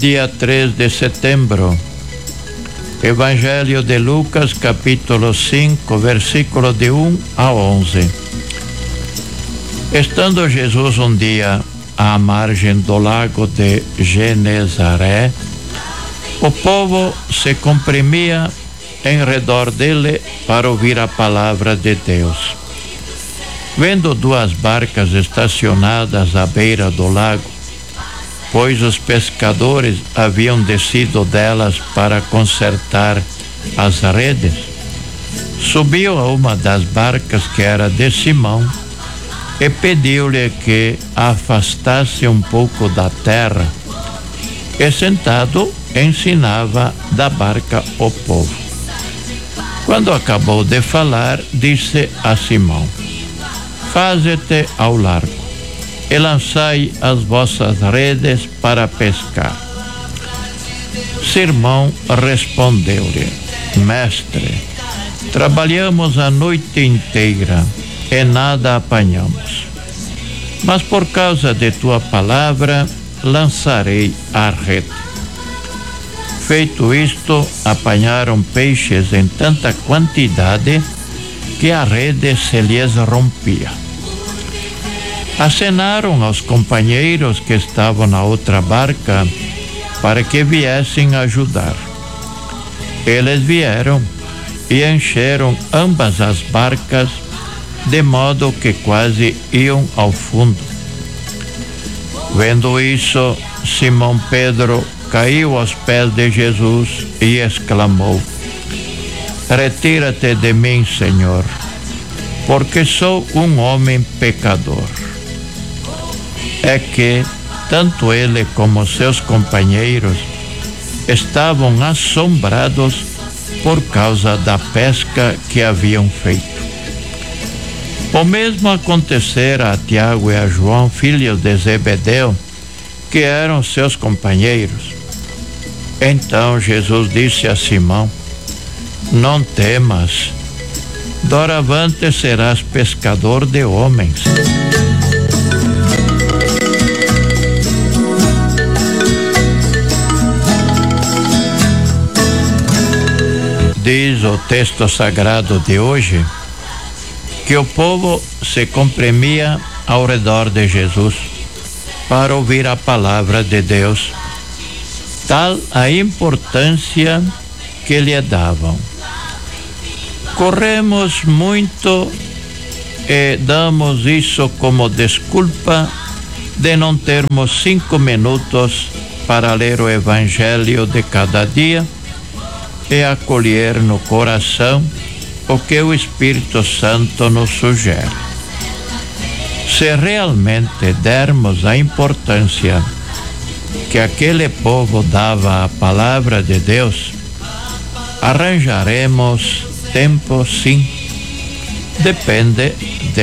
dia 3 de setembro. Evangelho de Lucas, capítulo 5, versículo de 1 a 11. Estando Jesus um dia à margem do lago de Genezaré, o povo se comprimia em redor dele para ouvir a palavra de Deus. Vendo duas barcas estacionadas à beira do lago, pois os pescadores haviam descido delas para consertar as redes, subiu a uma das barcas, que era de Simão, e pediu-lhe que a afastasse um pouco da terra, e sentado ensinava da barca o povo. Quando acabou de falar, disse a Simão: Faze-te ao largo e lançai as vossas redes para pescar. Simão respondeu-lhe: Mestre, trabalhamos a noite inteira e nada apanhamos, mas por causa de tua palavra lançarei a rede. Feito isto, apanharam peixes em tanta quantidade que a rede se lhes rompia. Acenaram aos companheiros que estavam na outra barca para que viessem ajudar. Eles vieram e encheram ambas as barcas, de modo que quase iam ao fundo. Vendo isso, Simão Pedro caiu aos pés de Jesus e exclamou: Retira-te de mim, Senhor, porque sou um homem pecador. É que tanto ele como seus companheiros estavam assombrados por causa da pesca que haviam feito. O mesmo acontecera a Tiago e a João, filhos de Zebedeu, que eram seus companheiros. Então Jesus disse a Simão: Não temas, doravante serás pescador de homens. Diz o texto sagrado de hoje que o povo se comprimia ao redor de Jesus para ouvir a palavra de Deus, tal a importância que lhe davam. Corremos muito e damos isso como desculpa de não termos 5 minutos para ler o Evangelho de cada dia e acolher no coração o que o Espírito Santo nos sugere. Se realmente dermos a importância que aquele povo dava à palavra de Deus, arranjaremos tempo, sim. Depende de